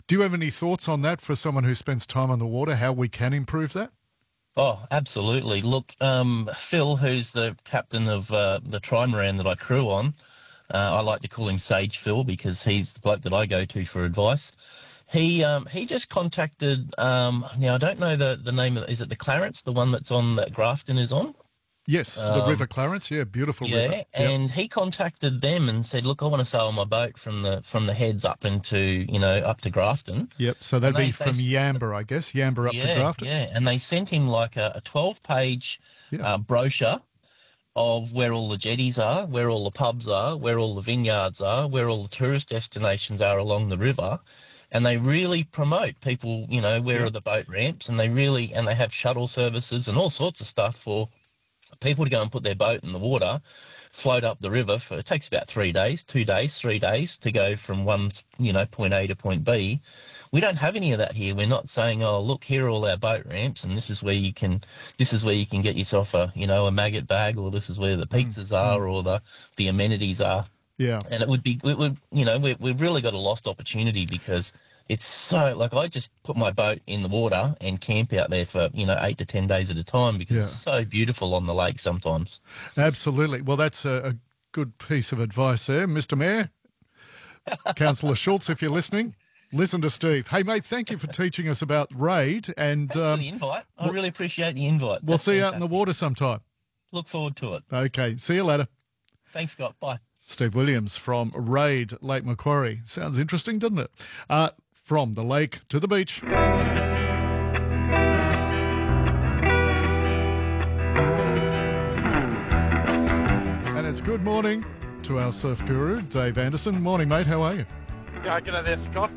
Do you have any thoughts on that for someone who spends time on the water, how we can improve that? Oh, absolutely. Look, Phil, who's the captain of the trimaran that I crew on, I like to call him Sage Phil because he's the bloke that I go to for advice. He just contacted. Now I don't know the name of. Is it the Clarence, the one that's on that Grafton is on? Yes, the River Clarence, beautiful river. Yeah, and he contacted them and said, "Look, I want to sail my boat from the heads up into up to Grafton." Yep, so that'd be from Yamba, I guess, Yamba up to Grafton. Yeah, and they sent him like a 12-page brochure of where all the jetties are, where all the pubs are, where all the vineyards are, where all the tourist destinations are along the river. And they really promote people, where are the boat ramps, and they have shuttle services and all sorts of stuff for people to go and put their boat in the water, float up the river it takes about 3 days, 2 days, 3 days to go from one, point A to point B. We don't have any of that here. We're not saying, oh, look, here are all our boat ramps, and this is where you can get yourself a maggot bag, or this is where the pizzas are, or the amenities are. Yeah. And we've really got a lost opportunity because it's so, like, I just put my boat in the water and camp out there for, 8 to 10 days at a time because it's so beautiful on the lake sometimes. Absolutely. Well, that's a good piece of advice there. Mr. Mayor, Councillor Schultz, if you're listening, listen to Steve. Hey, mate, thank you for teaching us about RAID. And, thanks for the invite. I really appreciate the invite. We'll see you out in the water sometime. Look forward to it. Okay. See you later. Thanks, Scott. Bye. Steve Williams from RAID, Lake Macquarie. Sounds interesting, doesn't it? From the lake to the beach. And it's good morning to our surf guru, Dave Anderson. Morning, mate. How are you? Yeah, g'day there, Scott.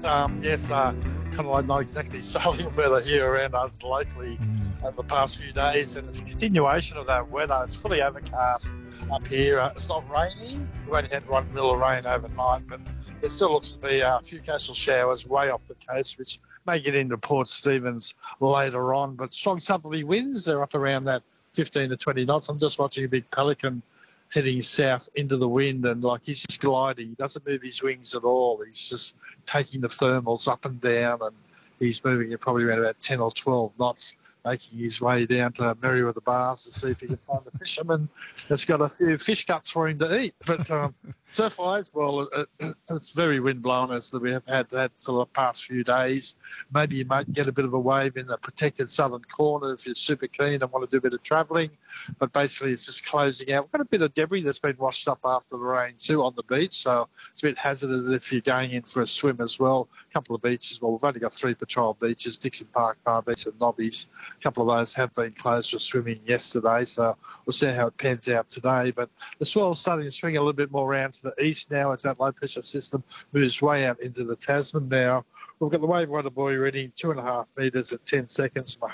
Kind of like not exactly sailing weather here around us locally over the past few days, and it's a continuation of that weather. It's fully overcast up here. It's not raining. We've only had one mill of rain overnight, but there still looks to be a few coastal showers way off the coast, which may get into Port Stephens later on. But strong southerly winds, they're up around that 15 to 20 knots. I'm just watching a big pelican heading south into the wind, and like he's just gliding. He doesn't move his wings at all. He's just taking the thermals up and down, and he's moving at probably around about 10 or 12 knots, making his way down to Merriweather Bars to see if he can find a fisherman that's got a few fish cuts for him to eat. But surf-wise, well, it's very wind-blown as we have had that for the past few days. Maybe you might get a bit of a wave in the protected southern corner if you're super keen and want to do a bit of travelling. But basically, it's just closing out. We've got a bit of debris that's been washed up after the rain too on the beach, so it's a bit hazardous if you're going in for a swim as well. A couple of beaches, well, we've only got 3 patrol beaches, Dixon Park, Palm Beach and Nobbies. A couple of those have been closed for swimming yesterday, so we'll see how it pans out today. But the swell's starting to swing a little bit more around to the east now as that low-pressure system moves way out into the Tasman now. We've got the wave water buoy reading 2.5 metres at 10 seconds from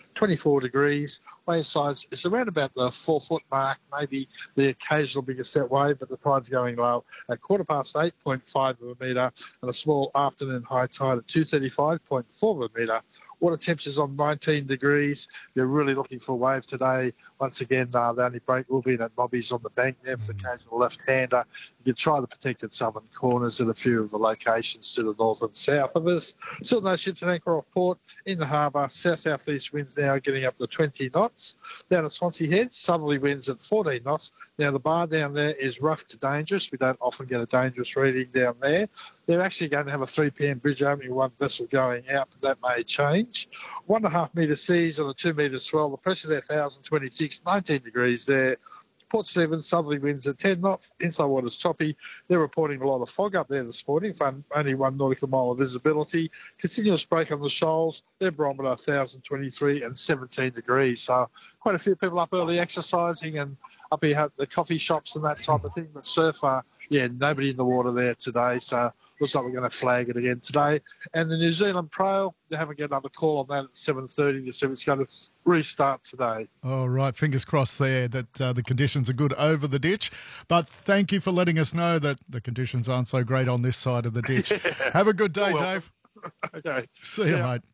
124 degrees. Wave size is around about the 4 foot mark, maybe the occasional bigger set wave, but the tide's going low at 8:15, 0.5 of a metre, and a small afternoon high tide at 2:35, 0.4 of a metre. Water temperatures on 19 degrees. They're really looking for a wave today. Once again, the only break will be in at Nobbies on the bank there for the occasional left-hander. You can try the protected southern corners at a few of the locations to the north and south of us. Still no ships at anchor off port in the harbour. South-southeast winds now getting up to 20 knots. Down at Swansea Head, southerly winds at 14 knots. Now, the bar down there is rough to dangerous. We don't often get a dangerous reading down there. They're actually going to have a 3 p.m. bridge opening, one vessel going out, but that may change. 1.5 metre seas on a 2 metre swell. The pressure there, 1,026, 19 degrees there. Port Stephens, southerly winds at 10 knots. Inside water's choppy. They're reporting a lot of fog up there this morning, only 1 nautical mile of visibility. Continuous break on the shoals. Their barometer 1,023 and 17 degrees. So quite a few people up early exercising and up here at the coffee shops and that type of thing. But so far, nobody in the water there today. So looks like we're going to flag it again today. And the New Zealand Pro, they haven't got another call on that at 7:30 to see if it's going to restart today. All right, fingers crossed there that the conditions are good over the ditch. But thank you for letting us know that the conditions aren't so great on this side of the ditch. Have a good day, Dave. Okay. See you, mate.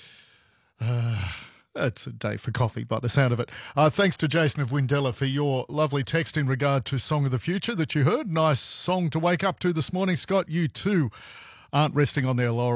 It's a day for coffee by the sound of it. Thanks to Jason of Windella for your lovely text in regard to Song of the Future that you heard. Nice song to wake up to this morning, Scott. You too aren't resting on their laurels.